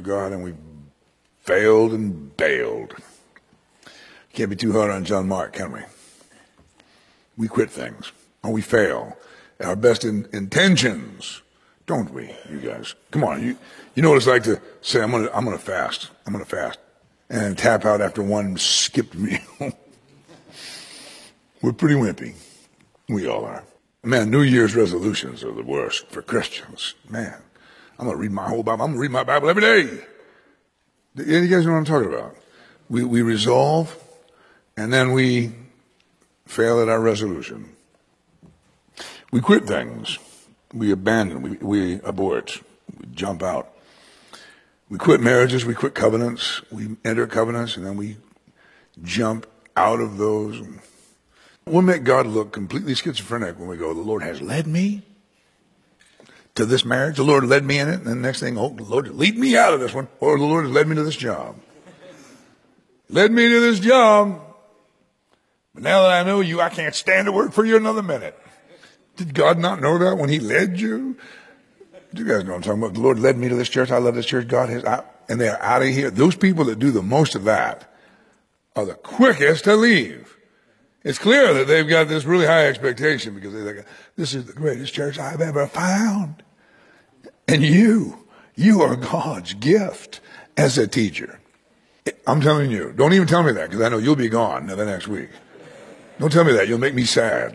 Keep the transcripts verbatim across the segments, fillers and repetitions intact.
with God, and we failed and bailed. Can't be too hard on John Mark, can we? We quit things, or we fail at our best in, intentions, don't we, you guys? Come on, you you know what it's like to say, I'm gonna I'm gonna fast, I'm gonna fast, and tap out after one skipped meal. We're pretty wimpy. We all are. Man, New Year's resolutions are the worst for Christians. Man, I'm going to read my whole Bible. I'm going to read my Bible every day. You guys know what I'm talking about? We, we resolve, and then we fail at our resolution. We quit things. We abandon. We, we abort. We jump out. We quit marriages. We quit covenants. We enter covenants, and then we jump out of those. We'll make God look completely schizophrenic when we go, the Lord has led me to this marriage. The Lord led me in it. And then the next thing, oh, the Lord, lead me out of this one. Or the Lord has led me to this job. Led me to this job. But now that I know you, I can't stand to work for you another minute. Did God not know that when he led you? You guys know what I'm talking about. The Lord led me to this church. I love this church. God has, I, and they're out of here. Those people that do the most of that are the quickest to leave. It's clear that they've got this really high expectation because they think, this is the greatest church I've ever found. And you, you are God's gift as a teacher. I'm telling you, don't even tell me that because I know you'll be gone the next week. Don't tell me that. You'll make me sad.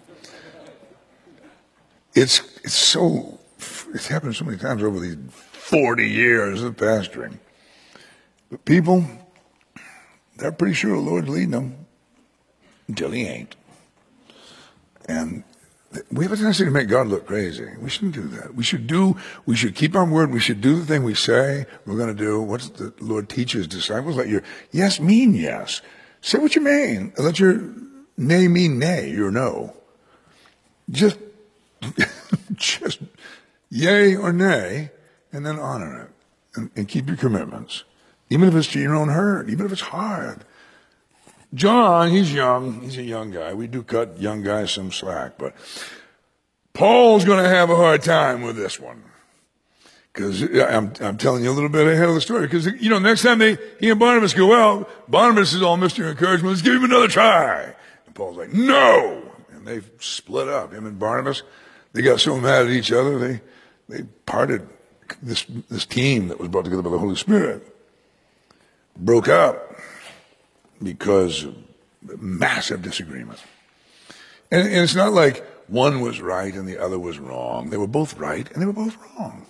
It's, it's so, it's happened so many times over these forty years of pastoring. But people, they're pretty sure the Lord's leading them. Until he ain't. And we have a tendency to make God look crazy. We shouldn't do that. We should do, we should keep our word. We should do the thing we say we're going to do. What's the Lord teaches disciples? Let your yes mean yes. Say what you mean. Let your nay mean nay, your no. Just, just yay or nay, and then honor it. And, and keep your commitments. Even if it's to your own hurt, even if it's hard. John, he's young. He's a young guy. We do cut young guys some slack, but Paul's going to have a hard time with this one. Because I'm, I'm telling you a little bit ahead of the story. Because, you know, next time they, he and Barnabas go out, Barnabas is all Mister Encouragement. Let's give him another try. And Paul's like, no! And they've split up. Him and Barnabas, they got so mad at each other, they, they parted. This, this team that was brought together by the Holy Spirit broke up. Because of massive disagreement. And, and it's not like one was right and the other was wrong. They were both right and they were both wrong.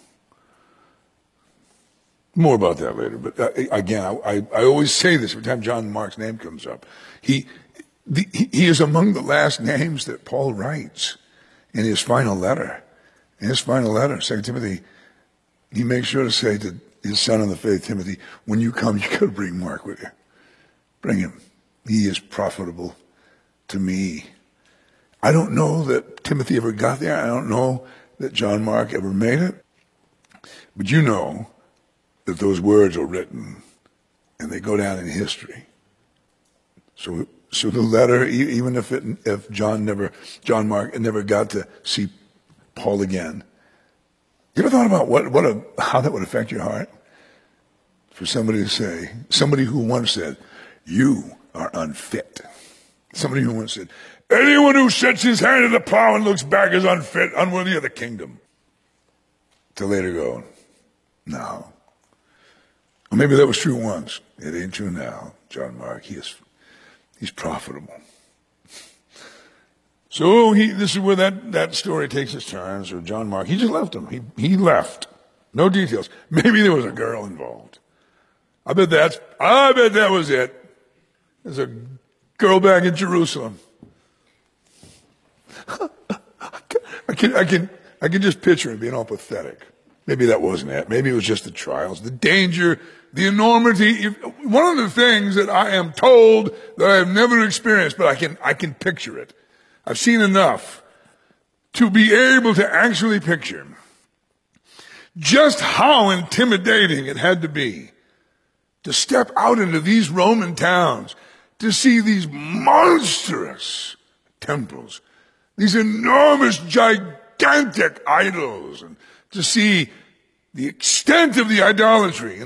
More about that later. But uh, again, I, I always say this every time John Mark's name comes up. He, the, he is among the last names that Paul writes in his final letter. In his final letter, Second Timothy, he makes sure to say to his son in the faith, Timothy, when you come, you got to bring Mark with you. Bring him. He is profitable to me. I don't know that Timothy ever got there. I don't know that John Mark ever made it. But you know that those words are written and they go down in history. So, so the letter, even if it, if John never, John Mark never got to see Paul again, you ever thought about what, what a, how that would affect your heart? For somebody to say, somebody who once said, you are unfit. Somebody who once said, anyone who sets his hand to the plow and looks back is unfit, unworthy of the kingdom. To later go, no. Or maybe that was true once. It ain't true now. John Mark, he is, he's profitable. So he, this is where that, that story takes its turn. So John Mark, he just left him. He, he left. No details. Maybe there was a girl involved. I bet that's, I bet that was it. There's a girl back in Jerusalem. I can, I can, I can just picture him being all pathetic. Maybe that wasn't it. Maybe it was just the trials, the danger, the enormity. One of the things that I am told that I have never experienced, but I can, I can picture it. I've seen enough to be able to actually picture just how intimidating it had to be to step out into these Roman towns, to see these monstrous temples, these enormous, gigantic idols, and to see the extent of the idolatry.